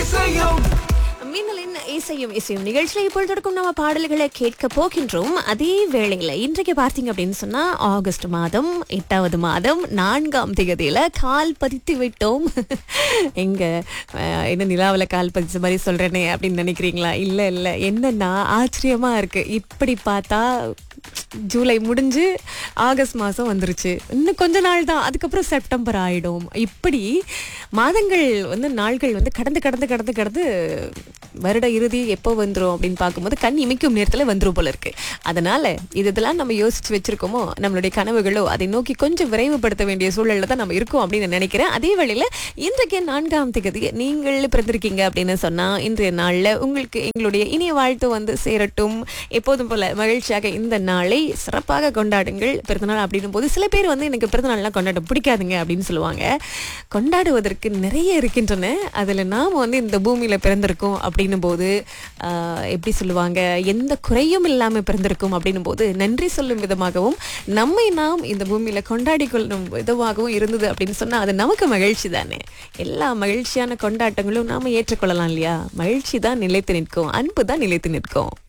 மின்னலின் இசையும் இசையும் நிகழ்ச்சியில் இப்பொழுது தொடக்கும் நம்ம பாடல்களை கேட்க போகின்றோம். அதே வேளையில இன்றைக்கு பார்த்தீங்க அப்படின்னு சொன்னா ஆகஸ்ட் மாதம் 8வது மாதம் 4ஆம் தேதியில கால் பதித்து விட்டோம். எங்க என்ன நிலாவுல கால் பதிச்ச மாதிரி சொல்றேனே அப்படின்னு நினைக்கிறீங்களா? இல்ல இல்ல, என்னன்னா ஆச்சரியமா இருக்கு. இப்படி பார்த்தா ஜூலை முடிஞ்சு ஆகஸ்ட் மாதம் வந்துருச்சு. இன்னும் கொஞ்ச நாள் தான், அதுக்கப்புறம் செப்டம்பர் ஆயிடும். இப்படி மாதங்கள் நாள்கள் கடந்து கடந்து கடந்து கடந்து வருட இறுதி எப்போ வந்துடும் அப்படின்னு பார்க்கும்போது கண் இமைக்கும் நேரத்தில் வந்துரும் போல இருக்கு. அதனால இதெல்லாம் நம்ம யோசிச்சு வச்சிருக்கோமோ, நம்மளுடைய கனவுகளோ அதை நோக்கி கொஞ்சம் விரைவுபடுத்த வேண்டிய சூழல்ல தான் நம்ம இருக்கோம் அப்படின்னு நான் நினைக்கிறேன். அதே வேளையில இன்றைக்கு 4ஆம் தேதி நீங்கள் பிறந்திருக்கீங்க அப்படின்னு சொன்னா இன்றைய நாள்ல உங்களுக்கு எங்களுடைய இனிய வாழ்த்து சேரட்டும். எப்போதும் போல மகிழ்ச்சியாக இந்த நாளை சிறப்பாக கொண்டாடுங்கள். பிறந்தநாள் அப்படின்னும் போது சில பேர் எனக்கு பிறந்தநாள்லாம் கொண்டாட பிடிக்காதுங்க அப்படின்னு சொல்லுவாங்க. கொண்டாடுவதற்கு நிறைய இருக்கின்றன. அதுல நாம இந்த பூமியில பிறந்திருக்கோம் அப்படின்னும் போது எப்படி சொல்லுவாங்க, எந்த குறையும் இல்லாம பிறந்திருக்கும் அப்படின்னும் போது நன்றி சொல்லும் விதமாகவும் நம்மை நாம் இந்த பூமியில கொண்டாடி கொள்ளும் விதமாகவும் இருந்தது அப்படின்னு சொன்னா அது நமக்கு மகிழ்ச்சி தானே. எல்லா மகிழ்ச்சியான கொண்டாட்டங்களும் நாம ஏற்றுக்கொள்ளலாம் இல்லையா? மகிழ்ச்சி தான் நிலைத்து நிற்கும், அன்பு தான் நிலைத்து நிற்கும்.